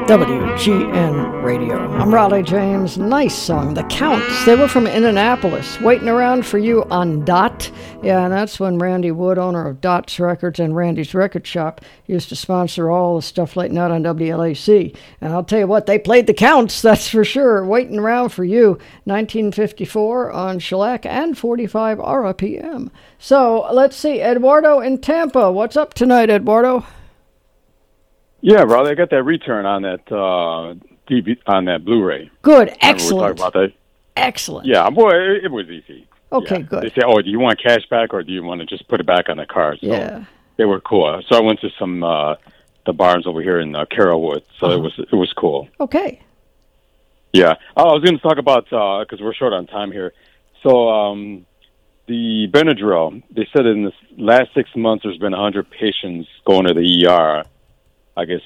WGN Radio. I'm Raleigh James. Nice song, The Counts. They were from Indianapolis. Waiting around for you on Dot. Yeah, and that's when Randy Wood, owner of Dot's Records and Randy's Record Shop, used to sponsor all the stuff late night on WLAC. And I'll tell you what, they played The Counts, that's for sure. Waiting around for you, 1954 on shellac and 45 RPM. So let's see, Eduardo in Tampa. What's up tonight, Eduardo? Yeah, Raleigh, I got that return on that DVD, on that Blu-ray. Good, excellent. We talked about that. Excellent. Yeah, boy, it was easy. Okay, good. They say, "Oh, do you want cash back, or do you want to just put it back on the car?" So yeah, they were cool. So I went to some the bars over here in Carrollwood. So it was cool. Okay. Yeah, I was going to talk about because we're short on time here. So the Benadryl, they said in the last 6 months there's been 100 patients going to the ER. I guess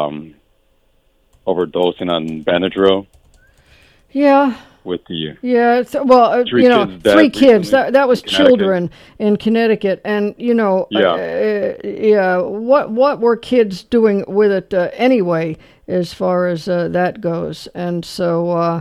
overdosing on Benadryl. Yeah. With the three kids. That was children in Connecticut, and what were kids doing with it anyway, as far as that goes, and so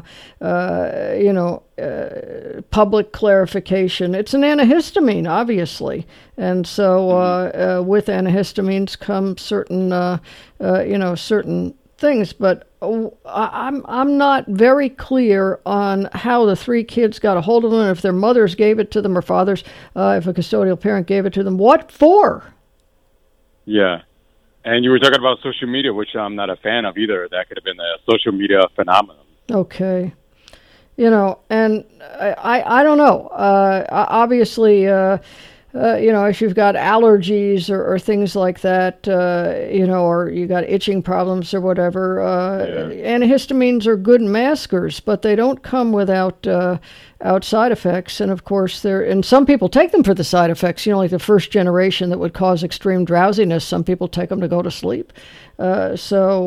public clarification. It's an antihistamine, obviously, and so with antihistamines come certain certain things, but I'm not very clear on how the three kids got a hold of them, if their mothers gave it to them or fathers, if a custodial parent gave it to them. What for? Yeah. And you were talking about social media, which I'm not a fan of either. That could have been a social media phenomenon. Okay. And I don't know. Obviously, if you've got allergies or things like that, or you got itching problems or whatever, antihistamines are good maskers, but they don't come without side effects. And of course, and some people take them for the side effects, like the first generation that would cause extreme drowsiness. Some people take them to go to sleep. The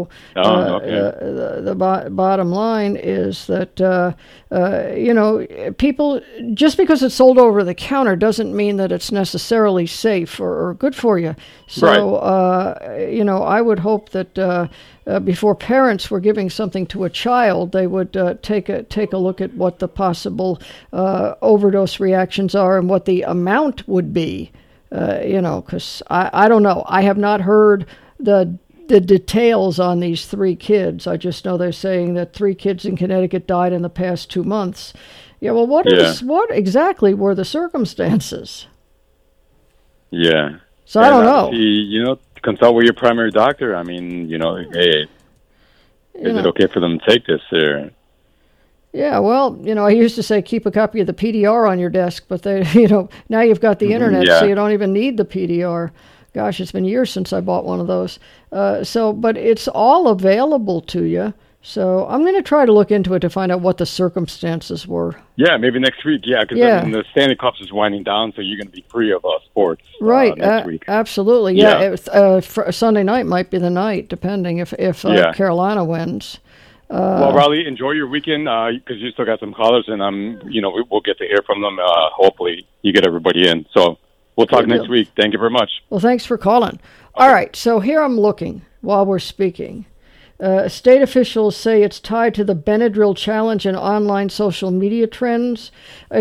bottom line is that, people, just because it's sold over the counter doesn't mean that it's necessarily safe or good for you. So, I would hope that before parents were giving something to a child, they would take a look at what the possible overdose reactions are and what the amount would be, because I don't know. I have not heard the details on these three kids. I just know they're saying that 3 kids in Connecticut died in the past 2 months. Yeah, well, what exactly were the circumstances? Yeah. So I don't know. Consult with your primary doctor. I mean, hey, is it okay for them to take this there? Yeah, well, I used to say keep a copy of the PDR on your desk, but they, now you've got the internet, so you don't even need the PDR. Gosh, it's been years since I bought one of those. But it's all available to you. So I'm going to try to look into it to find out what the circumstances were. Yeah, maybe next week. Yeah, because the Stanley Cup is winding down, so you're going to be free of sports next week. Absolutely. Yeah. Sunday night might be the night, depending if Carolina wins. Well, Raleigh, enjoy your weekend because you still got some callers, and we'll get to hear from them. Hopefully, you get everybody in. So we'll talk next week. Thank you very much. Well, thanks for calling. Okay. All right, so here I'm looking while we're speaking. State officials say it's tied to the Benadryl challenge and online social media trends.